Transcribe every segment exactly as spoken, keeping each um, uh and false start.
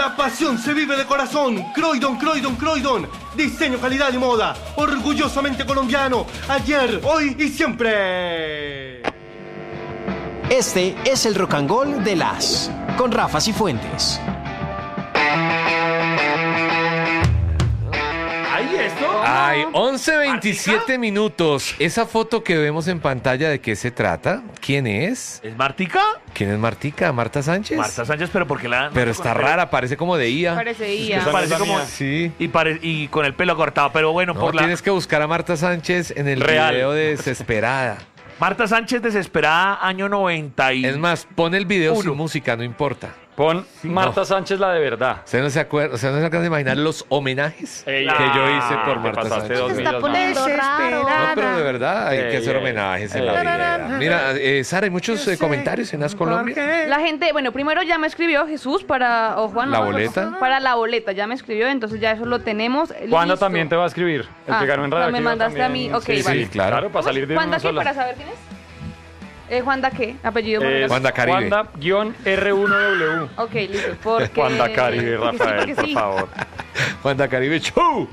La pasión se vive de corazón. Croydon, Croydon, Croydon. Diseño, calidad y moda. Orgullosamente colombiano. Ayer, hoy y siempre. Este es el Rock and Roll de las con Rafa Cifuentes. ¿Ahí esto? Ay, once veintisiete minutos. Esa foto que vemos en pantalla, ¿de qué se trata? ¿Quién es? ¿Es Martica? ¿Quién es Martica? ¿Marta Sánchez? Marta Sánchez, pero porque la... Pero está rara, parece como de I A. Parece I A. Parece como... Sí. Y, pare- y con el pelo cortado, pero bueno, No, por la... tienes que buscar a Marta Sánchez en el Real. video de Desesperada. Marta Sánchez desesperada, año noventa y... Es más, pon el video Uno. sin música, no importa. Pon Marta no. Sánchez la de verdad. ¿Usted no se acuerda? ¿Usted no se alcanza a imaginar los homenajes Ey, que yo hice por te Marta pasaste Sánchez? dos Se está millas poniendo raro. No, pero de verdad hay Ey, que hacer ey, homenajes en ey. la vida. Mira, eh, Sara, hay muchos eh, comentarios en As Colombia. La gente, bueno, primero ya me escribió Jesús para, o Juan, ¿La no, boleta? Para la boleta, ya me escribió, entonces ya eso lo tenemos. Juanda listo. también te va a escribir. El Ah, que ganó en radio. me Activa mandaste a también. mí, ok, sí, vale. sí, claro. Claro, para salir de ¿Juanda una qué? sola. Para saber quién es. Eh, ¿Juanda qué? Apellido. Eh, Moreno. Juanda Caribe. Juanda-R uno W. Ok, listo. Porque... Juanda Caribe, porque sí, Rafael, porque por sí. favor. Juanda Caribe Show.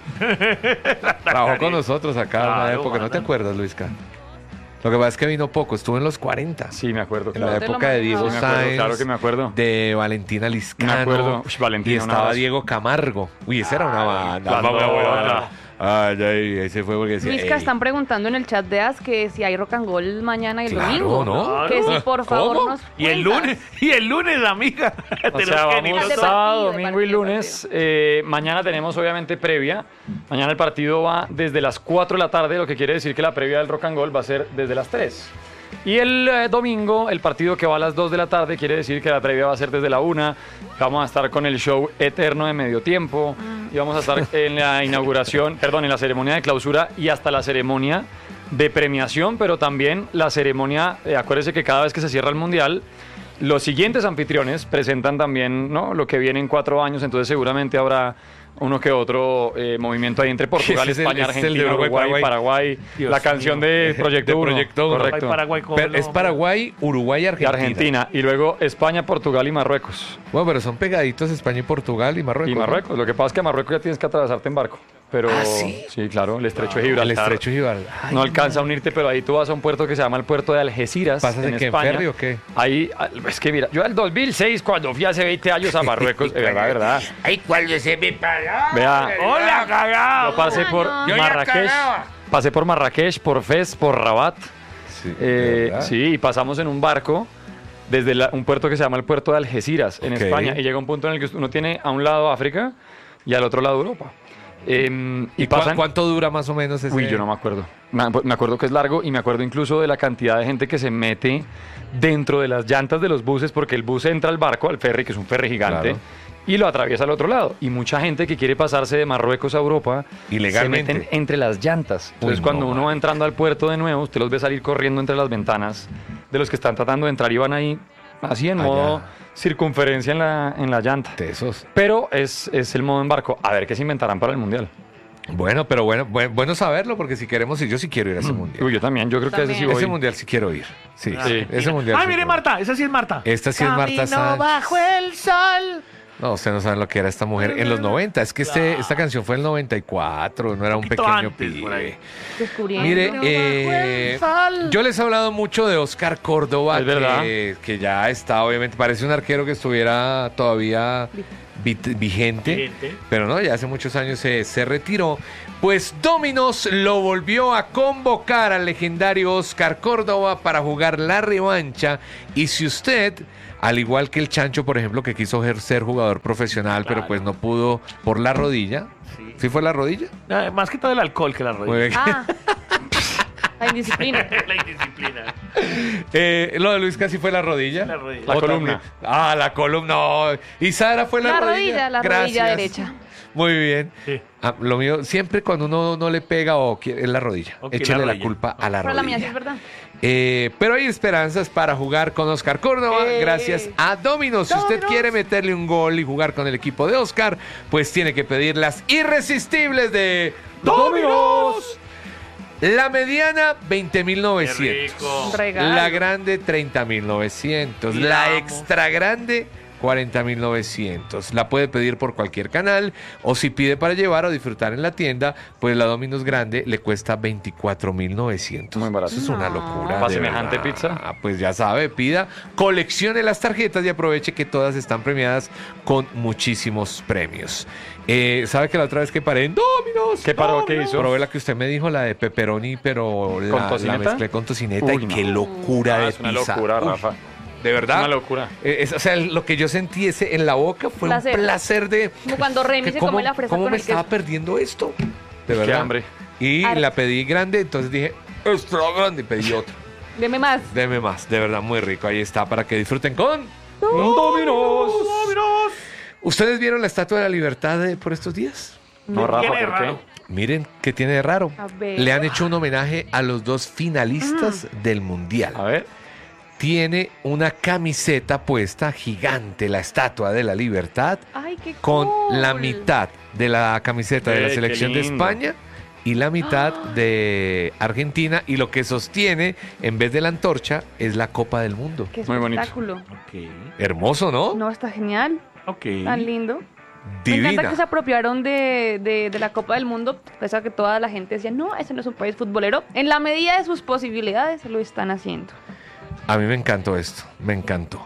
Trabajó con nosotros acá en una Claro, época. ¿No te Juanda. acuerdas, Luisca? Lo que pasa es que vino poco. Estuvo en los cuarenta. Sí, me acuerdo. En Claro, la te lo época de manejaba. Diego Sí, me acuerdo, Sáenz, claro que me acuerdo. de Valentina Liscano. Me acuerdo. Uy, Valentina, y un estaba abrazo. Diego Camargo. Uy, esa era una banda. la Vamos, dona. vamos, Ay, ay, ese fue porque decía, Luisca, ey, están preguntando en el chat de As que si hay rock and roll mañana y el Claro, domingo. ¿no? Que si por favor ¿Cómo? nos Y el cuentas. lunes, y el lunes, amiga. O Tenemos sea, que ni vamos de los- partido, sábado, de domingo y partido, lunes. Eh, mañana tenemos obviamente previa. Mañana el partido va desde las cuatro de la tarde, lo que quiere decir que la previa del Rock and Roll va a ser desde las tres. Y el eh, domingo, el partido que va a las dos de la tarde, quiere decir que la previa va a ser desde la una. Vamos a estar con el show eterno de medio tiempo. Y vamos a estar en la inauguración, perdón, en la ceremonia de clausura y hasta la ceremonia de premiación, pero también la ceremonia, eh, acuérdese que cada vez que se cierra el Mundial, los siguientes anfitriones presentan también, ¿no?, lo que viene en cuatro años, entonces seguramente habrá uno que otro eh, movimiento ahí entre Portugal, Ese es el- España, ese es el de Argentina, Uruguay, Uruguay, Paraguay. Paraguay, Dios la canción mío. de Proyecto De Uno, Proyecto Uno. correcto. Paraguay, ¿cómo Pero lo- es Paraguay, Uruguay y Y Argentina. Argentina, y luego España, Portugal y Marruecos. Bueno, pero son pegaditos España y Portugal y Marruecos. Y ¿no? Marruecos, lo que pasa es que a Marruecos ya tienes que atravesarte en barco. Pero ¿Ah, sí? sí, claro, el estrecho de El Gibraltar. estrecho de Gibraltar. Ay, No alcanza a unirte, pero ahí tú vas a un puerto que se llama el puerto de Algeciras. ¿Pasas en en qué, en España. ferry o qué? Ahí, es que mira, yo en el dos mil seis, cuando fui hace veinte años a Marruecos, de verdad, verdad. Ay, cuando se me paraba. Vea, ¡Hola, cagado! yo pasé por Yo ya Marrakech, cagaba. pasé por Marrakech, por Fez, por Rabat. Sí, Eh, ¿de verdad? sí, y pasamos en un barco desde la- un puerto que se llama el puerto de Algeciras, en Ok. España. Y llega un punto en el que uno tiene a un lado África y al otro lado Europa. Em, ¿Y, y cua- pasan... cuánto dura más o menos ese? Uy, yo no me acuerdo. Me me acuerdo que es largo y me acuerdo incluso de la cantidad de gente que se mete dentro de las llantas de los buses porque el bus entra al barco, al ferry, que es un ferry gigante, Claro. y lo atraviesa al otro lado. Y mucha gente que quiere pasarse de Marruecos a Europa Ilegalmente. se meten entre las llantas. Entonces Uy, cuando no, uno va man. entrando al puerto de nuevo, usted los ve salir corriendo entre las ventanas de los que están tratando de entrar y van ahí así en Allá. modo circunferencia en la, en la llanta. Tesos. Pero es, es el modo en barco. A ver qué se inventarán para el Mundial. Bueno, pero bueno, bueno, bueno saberlo porque si queremos ir, yo sí quiero ir a ese mundial. Uy, yo también, yo creo que ese sí También. voy. Ese mundial sí quiero ir. Sí, Ah, sí. Ese mundial. ¡Ay, sí mire, quiero ir. Marta! Esa sí es Marta. Esta sí es Marta Camino Sánchez. bajo el sol. No, ustedes no saben lo que era esta mujer en los noventa. Es que este, esta canción fue en el noventa y cuatro, no era un poquito pequeño antes, por ahí. pibe. Descubriendo. Mire, eh, yo les he hablado mucho de Oscar Córdoba, Es verdad. que, que ya está, obviamente, parece un arquero que estuviera todavía vit- vigente, Vigente. pero no, ya hace muchos años se, se retiró. Pues Dominos lo volvió a convocar al legendario Oscar Córdoba para jugar la revancha. Y si usted, al igual que el Chancho, por ejemplo, que quiso ser- ser jugador profesional, pero pues no pudo por la rodilla. Sí. ¿Sí fue la rodilla? No, más que todo el alcohol que la Muy rodilla. bien. Ah, la indisciplina. La indisciplina. Eh, lo de Luis casi fue la rodilla. La rodilla. La O columna. también- Ah, la columna. No. Y Sara fue la, La rodilla. rodilla, la Gracias. rodilla derecha. Muy bien. Sí. Ah, lo mío, siempre cuando uno no le pega o quiere, es la rodilla. Ok, Échele la la, rodilla. culpa a la Pero la mía sí rodilla. es verdad. Eh, pero hay esperanzas para jugar con Oscar Córdoba Eh. gracias a Dominos. Si usted Dominos. quiere meterle un gol y jugar con el equipo de Oscar, pues tiene que pedir las irresistibles de Dominos. La mediana, veinte mil novecientos. Qué rico. Regalo. La grande, treinta mil novecientos. Y La la amo. extra grande, cuarenta mil novecientos. La puede pedir por cualquier canal o si pide para llevar o disfrutar en la tienda, pues la Domino's grande le cuesta veinticuatro mil novecientos. Muy barato. Eso es una locura. ¿Para de semejante verdad. pizza? Ah, pues ya sabe, pida, coleccione las tarjetas y aproveche que todas están premiadas con muchísimos premios. Eh, ¿Sabe que la otra vez que paré en Domino's? ¿Qué paró? ¿Qué Domino's, hizo? Probé la que usted me dijo, la de pepperoni, pero la, la tocineta? mezclé con tocineta Uy, y no. qué locura Ah, de es una pizza. locura, Uy, Rafa. de verdad. Una locura. Eh, es- o sea, lo que yo sentí ese en la boca fue Placer. un placer de... Como cuando Remy que se ¿Cómo, come la fresa cómo con me el estaba queso. perdiendo esto? De Qué verdad. hambre. Y Harto. la pedí grande, entonces dije, extra grande, y pedí otra. Deme más. Deme más, de verdad, muy rico. Ahí está, para que disfruten con... ¡Dominos! ¿Ustedes vieron la Estatua de la Libertad de- por estos días? No, Rafa, Tiene ¿por qué? raro. Miren qué tiene de raro. A ver. Le han hecho un homenaje a los dos finalistas del Mundial. A ver. Tiene una camiseta puesta gigante, la Estatua de la Libertad, Ay, qué con cool. la mitad de la camiseta de Eh, la qué selección de lindo. España y la mitad de Argentina, y lo que sostiene en vez de la antorcha es la Copa del Mundo. Qué Muy bonito. espectáculo. Ok. Hermoso, ¿no? No, está genial. Ok. Tan lindo. Me encanta Divina. que se apropiaron de, de, de la Copa del Mundo, pese a que toda la gente decía, no, ese no es un país futbolero. En la medida de sus posibilidades lo están haciendo. A mí me encantó esto, me encantó.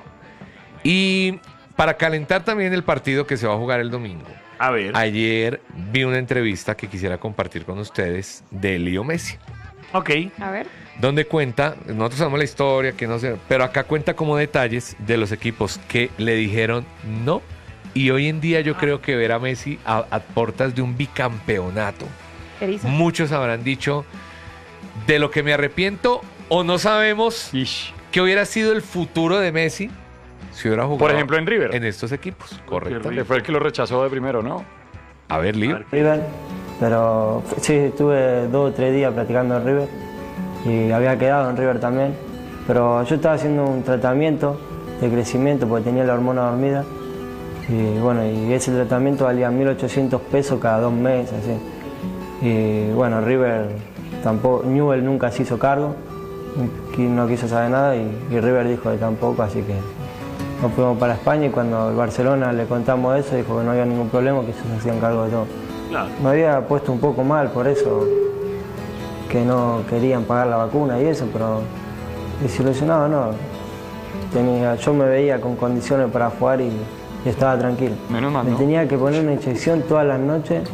Y para calentar también el partido que se va a jugar el domingo, A ver. ayer vi una entrevista que quisiera compartir con ustedes de Leo Messi, Ok. A ver. donde cuenta, nosotros sabemos la historia, que no sé, pero acá cuenta como detalles de los equipos que le dijeron no. Y hoy en día yo creo que ver a Messi a, a puertas de un bicampeonato, Eriza. muchos habrán dicho, de lo que me arrepiento o no sabemos Ish. que hubiera sido el futuro de Messi si hubiera jugado, Por ejemplo, en River. en estos equipos. Correcto. Que fue el que lo rechazó de primero, ¿no? A ver, Lío. River, pero sí, estuve dos o tres días practicando en River y había quedado en River también, pero yo estaba haciendo un tratamiento de crecimiento porque tenía la hormona dormida y bueno, y ese tratamiento valía mil ochocientos pesos cada dos meses, así. Y bueno, River tampoco, Newell nunca se hizo cargo, no quiso saber nada y, y River dijo que tampoco, así que nos fuimos para España y cuando el Barcelona le contamos eso dijo que no había ningún problema, que ellos se hacían cargo de todo. Claro. Me había puesto un poco mal por eso, que no querían pagar la vacuna y eso, pero desilusionado no. Tenía, yo me veía con condiciones para jugar y, y estaba tranquilo. Menos mal, Me ¿no? tenía que poner una inyección todas las noches,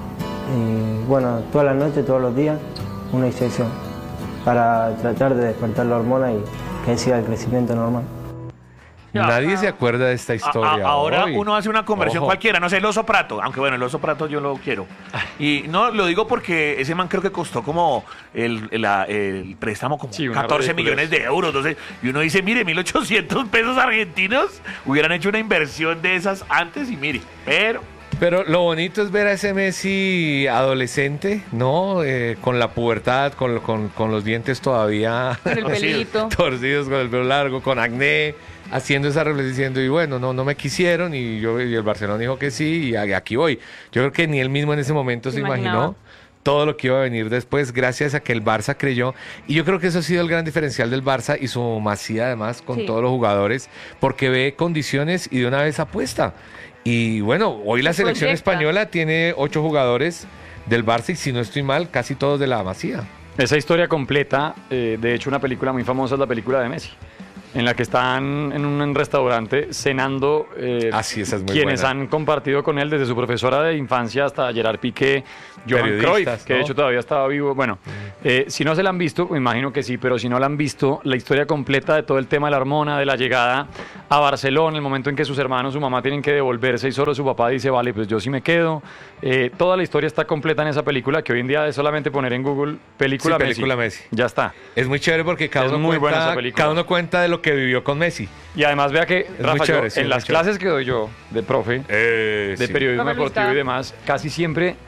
y, bueno, todas las noches, todos los días, una inyección, para tratar de despertar la hormona y que siga el crecimiento normal. Ya. Nadie se acuerda de esta A- historia. a- ahora hoy. uno hace una conversión Ojo. cualquiera, no sé, el oso prato, aunque bueno, el oso prato yo lo quiero. Y no, lo digo porque ese man creo que costó como el, el, la- el préstamo como Sí, una catorce ridiculez. millones de euros. Entonces, y uno dice, mire, mil ochocientos pesos argentinos, hubieran hecho una inversión de esas antes y mire, pero... Pero lo bonito es ver a ese Messi adolescente, ¿no? Eh, con la pubertad, con, con- con los dientes todavía Con el Oh, sí. pelito. torcidos, con el pelo largo, con acné, haciendo esa reflexión diciendo, y bueno, no, no me quisieron, y yo y el Barcelona dijo que sí, y a- aquí voy. Yo creo que ni él mismo en ese momento se Se imaginó imaginaba. todo lo que iba a venir después, gracias a que el Barça creyó. Y yo creo que eso ha sido el gran diferencial del Barça y su masía además con Sí. todos los jugadores, porque ve condiciones y de una vez apuesta. Y bueno, hoy la Se selección proyecta. española tiene ocho jugadores del Barça y si no estoy mal, casi todos de la masía. Esa historia completa, eh, de hecho una película muy famosa es la película de Messi, en la que están en un restaurante cenando eh, Ah, sí, esa es muy quienes buena. han compartido con él desde su profesora de infancia hasta Gerard Piqué, Johan Periodistas, Cruyff, que de ¿no? hecho todavía estaba vivo. Bueno, eh, si no se la han visto, me imagino que sí, pero si no la han visto, la historia completa de todo el tema de la hormona, de la llegada a Barcelona, el momento en que sus hermanos, su mamá tienen que devolverse y solo su papá dice, vale, pues yo sí me quedo. Eh, toda la historia está completa en esa película, que hoy en día es solamente poner en Google película, Sí, Messi. película Messi. Ya está. Es muy chévere porque cada, Es uno, muy buena cuenta, esa película. cada uno cuenta de lo que vivió con Messi. Y además vea que, muy Rafa, yo, chévere, sí, en es las muy chévere. clases que doy yo de profe, Eh, de sí. periodismo Profe deportivo Luisca. y demás, casi siempre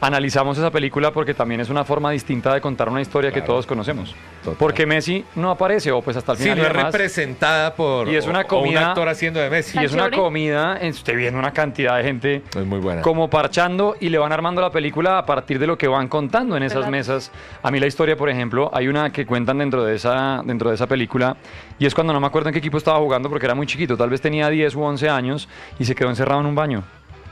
analizamos esa película porque también es una forma distinta de contar una historia Claro. que todos conocemos. Total. Porque Messi no aparece, o pues hasta el Sí, final. no y es demás. representada por Y es una o- o un comida- actor haciendo de Messi. Y es una chévere. comida, estoy viendo una cantidad de gente Es muy buena. como parchando y le van armando la película a partir de lo que van contando en esas Relatos. mesas. A mí la historia, por ejemplo, hay una que cuentan dentro de esa dentro de esa película y es cuando no me acuerdo en qué equipo estaba jugando porque era muy chiquito, tal vez tenía diez u once años y se quedó encerrado en un baño.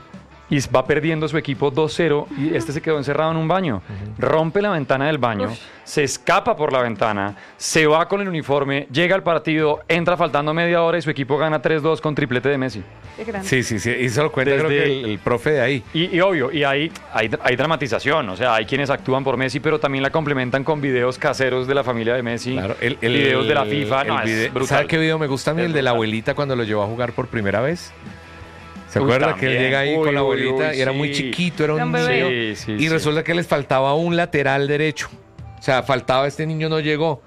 Y va perdiendo su equipo dos cero y este se quedó encerrado en un baño. Rompe la ventana del baño, Uf. se escapa por la ventana, se va con el uniforme, llega al partido, entra faltando media hora y su equipo gana tres dos con triplete de Messi. Qué grande. Sí, sí, sí. Y se lo cuenta Desde- creo que el, el profe de ahí. Y, y obvio, y hay, hay, hay dramatización, o sea, hay quienes actúan por Messi, pero también la complementan con videos caseros de la familia de Messi, Claro, el, el- videos de la FIFA, el no, es video- brutal. ¿Sabe qué video me gusta a mí? Es El de la brutal. abuelita cuando lo llevó a jugar por primera vez. ¿Se Uy, acuerda que él también. llega ahí Uy, con la uy, abuelita uy, y era muy sí. chiquito, era Era un un bebé. niño? Sí, sí, y sí. resulta que les faltaba un lateral derecho. O sea, faltaba, este niño no llegó.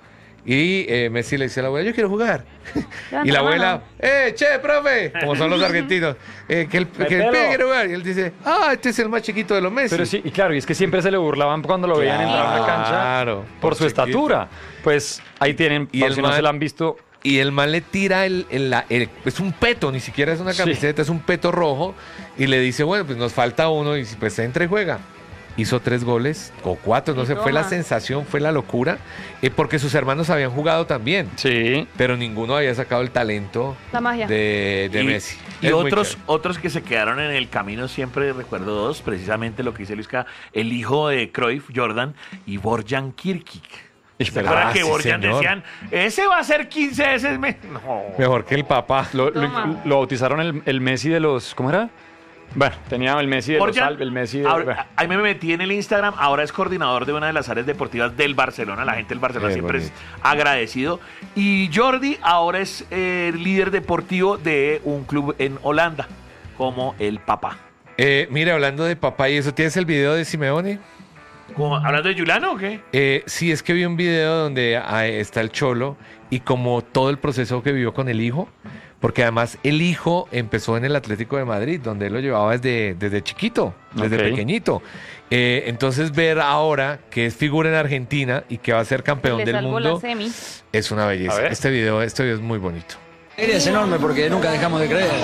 Y eh, Messi le dice a la abuela, yo quiero jugar. Levanta Y la la abuela, mano. ¡eh, che, profe! Como son los argentinos. Eh, que el, que el Mételo. pibe quiere jugar. Y él dice, ah, este es el más chiquito de los Messi. Pero sí, y claro, y es que siempre se le burlaban cuando lo veían entrar a la cancha Claro, por, por su chiquito. estatura. Pues ahí tienen, Y por el si no man- se la han visto, Y el man le tira el, el- la- el- es un peto, ni siquiera es una Sí. camiseta, es un peto rojo. Y le dice, bueno, pues nos falta uno. Y pues entra y juega. Hizo tres goles o cuatro, no Y sé, fue la toma. sensación, fue la locura. eh, porque sus hermanos habían jugado también. sí. Pero ninguno había sacado el talento La magia. de, de y, Messi. Y Es muy otros, chévere. otros que se quedaron en el camino, siempre recuerdo dos, precisamente lo que dice Luisca, el hijo de Cruyff, Jordan, y Borjan Kirkic. ¿Se Pero- acuerdan Ah, que sí, Borjan señor. decían, ese va a ser quince veces? Me... No. Mejor que el papá. Lo, lo- Toma. lo bautizaron el, el Messi de los, ¿cómo era? Bueno, tenía el Messi de los Borjan, Alpes, el Messi de... ahora- ahí me metí en el Instagram, ahora es coordinador de una de las áreas deportivas del Barcelona, la gente del Barcelona Qué siempre bonito. es agradecido. Y Jordi ahora es eh, líder deportivo de un club en Holanda, como el papá. Eh, mire, hablando de papá y eso, ¿tienes el video de Simeone? ¿Cómo? ¿Hablando de Juliano o qué? Eh, sí, es que vi un video donde ah, está el Cholo y como todo el proceso que vivió con el hijo, porque además el hijo empezó en el Atlético de Madrid, donde él lo llevaba desde, desde chiquito, desde Ok. pequeñito. Eh, entonces ver ahora que es figura en Argentina y que va a ser campeón Le del salvó mundo la semi. es una A belleza. ver. Este video, este video es muy bonito. Es enorme porque nunca dejamos de creer,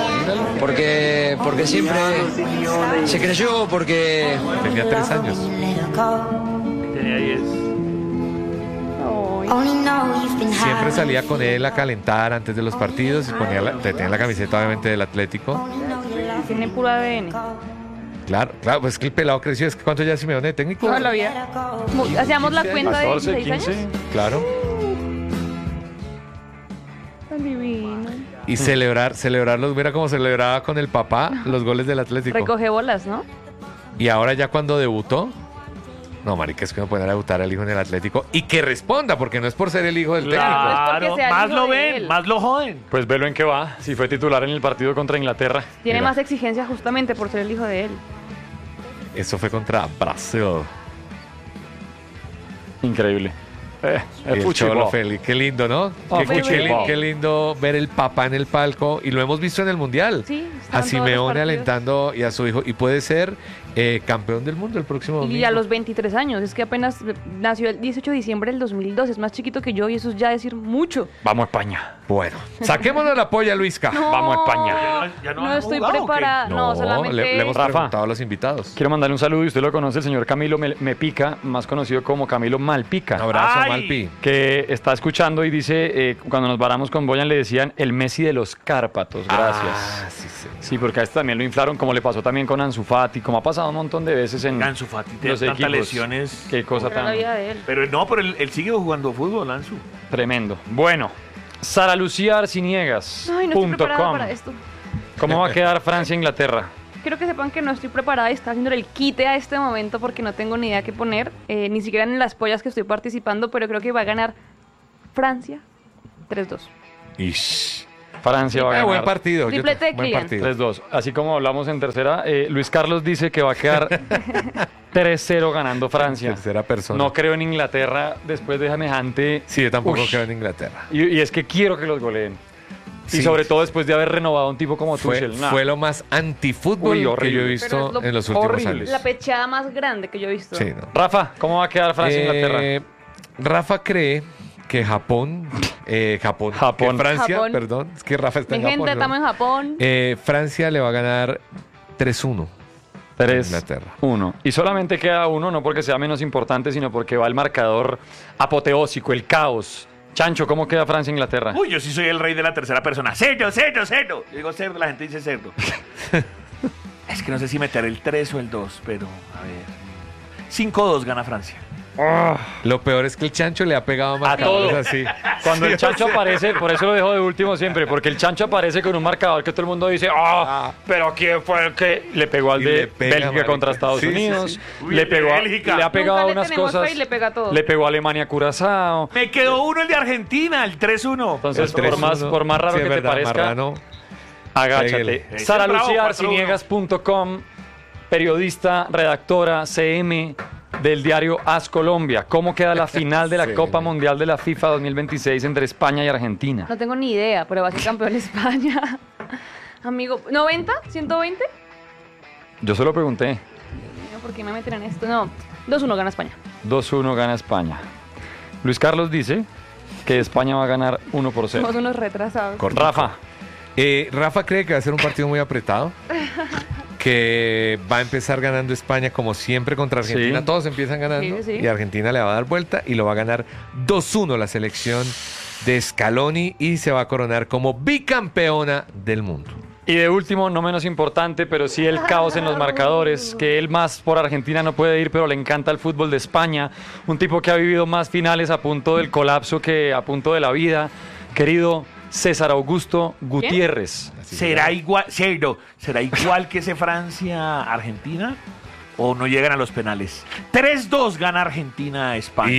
porque, porque siempre se creyó, porque Tenía tres años. Tenía diez. Ay. Siempre salía con él a calentar antes de los partidos y ponía la, tenía la camiseta obviamente del Atlético. Tiene puro A D N. Claro, claro, pues que el pelado creció. Es que ¿cuánto ya Simeone de técnico? Toda la vida. Como- Hacíamos la cuenta de catorce, dieciséis quince. años. Claro. Tan divino. Y celebrar, celebrarlos, mira cómo celebraba con el papá los goles del Atlético. Recoge bolas, ¿no? Y ahora ya cuando debutó, no, marica, es que no pueden debutar al hijo en el Atlético y que responda, porque no es por ser el hijo del técnico. Claro, porque sea el más hijo lo de ven, él. más lo joden. Pues velo en qué va, si fue titular en el partido contra Inglaterra. Tiene Mira. más exigencia justamente por ser el hijo de él. Eso fue contra Brasil. Increíble. Eh, Y el el fútbol. Cholo Félix, qué lindo, ¿no? Oh, qué, qué- fútbol. qué- qué lindo ver el papá en el palco y lo hemos visto en el Mundial. Sí, a estaban todos los Simeone partidos. alentando y a su hijo y puede ser eh, campeón del mundo el próximo domingo. Y a los veintitrés años, es que apenas nació el dieciocho de diciembre del dos mil dos, es más chiquito que yo y eso es ya decir mucho. Vamos a España. Bueno, saquémonos la polla, Luisca. No, Vamos a España. Ya no- ya no no han estoy jugado, ¿o qué? preparada, no, solamente... le, le hemos Rafa. preguntado a los invitados. Quiero mandarle un saludo y usted lo conoce, el señor Camilo Me, Me Pica, más conocido como Camilo Malpica. Un abrazo, Ay. Malpi. Que está escuchando y dice, eh, cuando nos varamos con Boyan le decían el Messi de los Cárpatos. Gracias. Ah, sí, sí. Sí, porque a este también lo inflaron, como le pasó también con Ansu Fati, como ha pasado un montón de veces en Ansu Fati tiene los tantas equipos. lesiones. Qué cosa Era la tan vida de él. Pero no, pero él, él sigue jugando fútbol, Ansu. tremendo. Bueno, Sara Lucía Arciniegas. Ay, no estoy punto preparada com. para esto. ¿Cómo va a quedar Francia-Inglaterra? Quiero que sepan que no estoy preparada y está haciendo el quite a este momento porque no tengo ni idea qué poner, eh, ni siquiera en las pollas que estoy participando, pero creo que va a ganar Francia tres dos. Ish. Francia va a Eh, buen ganar partido. yo Triplete te- de buen Kylian. partido. tres dos. Así como hablamos en tercera, eh, Luis Carlos dice que va a quedar tres cero ganando Francia. Tercera persona. No creo en Inglaterra después de semejante... Sí, yo tampoco Uy. creo en Inglaterra. Y, y es que quiero que los goleen. Y sobre todo después de haber renovado a un tipo como Fue, Tuchel. Nah. fue lo más antifútbol Uy, que horrible. yo he Pero visto es lo en los últimos horrible. años. La pecheada más grande que yo he visto. Sí, no. Rafa, ¿cómo va a quedar Francia-Inglaterra? Eh, Rafa cree que Japón, eh, Japón, Japón. que Francia, Japón. perdón, es que Rafa está Mi en Japón. gente, ¿no? estamos en Japón. Eh, Francia le va a ganar tres uno. tres Inglaterra. uno. Y solamente queda uno, no porque sea menos importante, sino porque va el marcador apoteósico, el caos. Chancho, ¿cómo queda Francia-Inglaterra? Uy, yo sí soy el rey de la tercera persona. Cerdo, cerdo, cerdo. Yo digo cerdo, la gente dice cerdo. Es que no sé si meter el tres o el dos, pero a ver. cinco dos gana Francia. Lo peor es que el Chancho le ha pegado más A todo. así. Cuando Sí, el Chancho o sea. aparece, por eso lo dejo de último siempre, porque el Chancho aparece con un marcador que todo el mundo dice, ah, pero ¿quién fue el que le pegó al Y de le pega, Bélgica marica. contra Estados Sí, sí, Unidos? sí. Uy, Le el de pegó, a- Bélgica. le ha pegado Nunca le unas tenemos cosas. fe y le pega a todo. Le pegó a Alemania a Curazao. Me quedó uno el de Argentina, el tres uno. Entonces, El por tres uno. más, por más raro Sí, que es te verdad, parezca, marrano. agáchate. Pégale. Sara Bravo, Lucía, cuatro uno. arciniegas punto com, periodista, redactora, C M del diario As Colombia. ¿Cómo queda la final de la Sí. Copa Mundial de la FIFA dos mil veintiséis entre España y Argentina? No tengo ni idea, pero va a ser campeón España. Amigo, ¿noventa? ¿ciento veinte? Yo se lo pregunté. ¿Por qué me meten en esto? No, dos uno gana España. dos uno gana España. Luis Carlos dice que España va a ganar uno por cero. Somos unos retrasados. Cortico. Rafa, Eh, Rafa cree que va a ser un partido muy apretado. Que va a empezar ganando España como siempre contra Argentina. Sí. Todos empiezan ganando. Sí, sí. Y Argentina le va a dar vuelta y lo va a ganar dos uno la selección de Scaloni y se va a coronar como bicampeona del mundo. y de último, no menos importante, pero sí el caos en los marcadores, que él más por Argentina no puede ir, pero le encanta el fútbol de España. Un tipo que ha vivido más finales a punto del colapso que a punto de la vida. Querido César Augusto Gutiérrez. ¿Será igual, cerdo, ¿será igual que ese Francia-Argentina? ¿O no llegan a los penales? tres dos gana Argentina a España.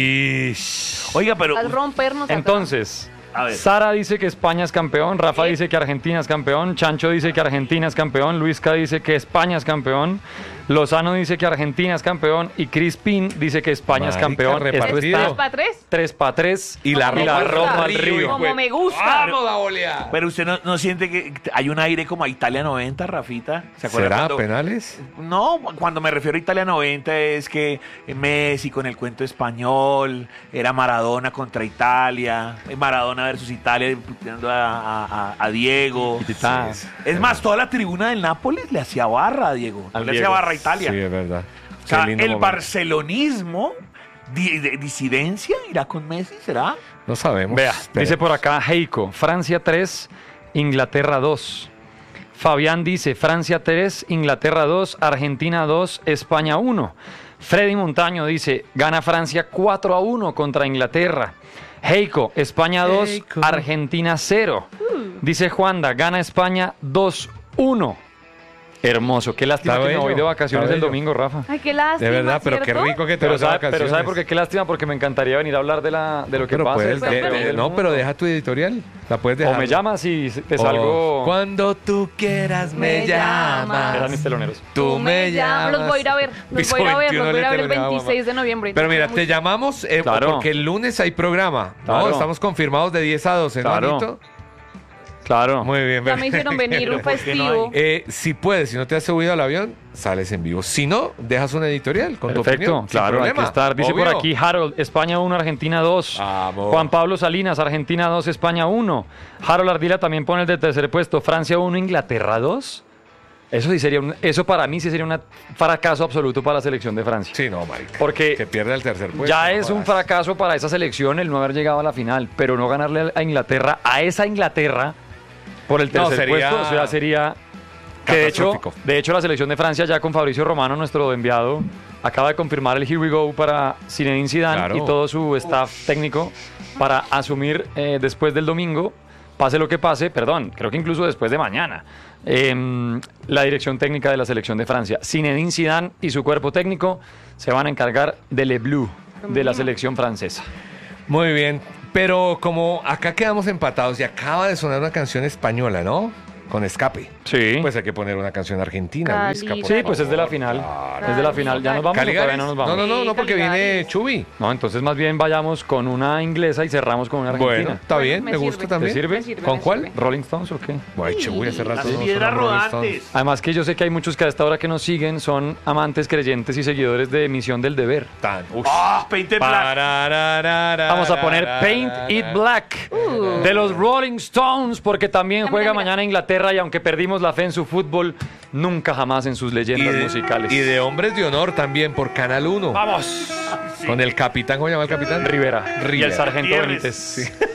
Ish. Oiga, pero... Al rompernos acá. Entonces, A ver. Sara dice que España es campeón, Rafa ¿Qué? dice que Argentina es campeón, Chancho dice que Argentina es campeón, Luisca dice que España es campeón, Lozano dice que Argentina es campeón y Crispín dice que España Marica, es campeón. Esto repartido. ¿Tres está para tres? tres para tres Y la Como me ropa, gusta. al río. Como me gusta. ¡Vamos a bolear! Pero usted no, no siente que hay un aire como a Italia noventa, Rafita. ¿Se acuerda ¿Será cuando- penales? No, cuando me refiero a Italia noventa es que Messi con el cuento español, era Maradona contra Italia, Maradona versus Italia, puteando a, a- a- a Diego. Sí, sí. Es más, toda la tribuna del Nápoles le hacía barra a Diego, no Al le hacía Diego. barra a Italia. Sí, es verdad. O sea, Qué lindo el momento. barcelonismo, di- de- disidencia, irá con Messi, ¿será? No sabemos. Vea, Espere. dice por acá Heiko, Francia tres, Inglaterra dos. Fabián dice, Francia tres, Inglaterra dos, Argentina dos, España uno. Freddy Montaño dice, gana Francia cuatro a uno contra Inglaterra. Heiko, España dos, Heiko. Argentina cero. Dice Juanda, gana España dos uno. Hermoso, qué lástima Está que me bello, voy de vacaciones está el bello. domingo, Rafa. Ay, qué lástima, De verdad, pero qué ¿cierto? rico que te Pero vas de sabe, pero vacaciones. ¿sabe por qué? Qué lástima, porque me encantaría venir a hablar de, la, de lo que Pero pasa. puedes el de- campeón de- del no, mundo. pero deja tu editorial. La puedes dejar. O me llamas y te O salgo... Cuando tú quieras me Me llamas. llamas. Eran mis teloneros. Tú me llamas. Los voy a ir a ver. Los voy a ir a ver. Los voy a ir a ver el veintiséis de noviembre. Pero mira, Muy- te llamamos eh, Claro. porque el lunes hay programa. ¿no? Claro. Estamos confirmados de diez a doce, ¿no, Claro. Anito? Claro. Muy bien. Ya me hicieron venir un ¿por qué no festivo. Eh, si puedes, si no te has subido al avión, sales en vivo. Si no, dejas una editorial con tu Perfecto, opinión. sin claro, hay que problema. estar. Dice por Obvio. aquí Harold, España uno, Argentina dos. Vamos. Juan Pablo Salinas, Argentina dos, España uno. Harold Ardila también pone el de tercer puesto, Francia uno, Inglaterra dos. Eso sí sería un- eso para mí sí sería un fracaso absoluto para la selección de Francia. Sí, no, marica. Porque que pierde el tercer puesto. ya no es un jodas. fracaso para esa selección el no haber llegado a la final, pero no ganarle a Inglaterra, a esa Inglaterra, por el No, tercer sería puesto, eso ya sería... Que de hecho, catastrófico. de hecho, la selección de Francia ya con Fabricio Romano, nuestro enviado, acaba de confirmar el Here We Go para Zinedine Zidane Claro. y todo su staff técnico para asumir eh, después del domingo, pase lo que pase, perdón, creo que incluso después de mañana, em, la dirección técnica de la selección de Francia. Zinedine Zidane y su cuerpo técnico se van a encargar de Le Bleu, de la selección francesa. Muy bien. Pero como acá quedamos empatados y acaba de sonar una canción española, ¿no? con escape. Sí. Pues hay que poner una canción argentina, Luisca, por Sí, pues es de la favor. final. Claro. Es de la final. ¿Ya nos vamos o todavía ¿Caligaris? no nos No, vamos? no, no, no, porque viene Chubi. No, entonces más bien vayamos con una inglesa y cerramos con una argentina. Bueno, está bien, me, me gusta sirve. también. ¿Te sirve? Me sirve, ¿Con me cuál? sirve. ¿Rolling Stones o qué? Ay, Chubi, hace rato Las no piedras sonó Rolling Stones. rodantes. Además que yo sé que hay muchos que a esta hora que nos siguen son amantes, creyentes y seguidores de Misión del Deber. Tan, ush. ¡Ah! Painted Black. Parararara. Vamos a poner Paint It Black de los Rolling Stones porque también Mira, juega mira, mira. mañana Inglaterra y aunque perdimos la fe en su fútbol, nunca jamás en sus Y leyendas de, musicales. y de hombres de honor también por Canal uno. ¡Vamos! Con el capitán, ¿cómo se llama el capitán? Rivera. Y el Rivera. sargento Gutiérrez. Benítez.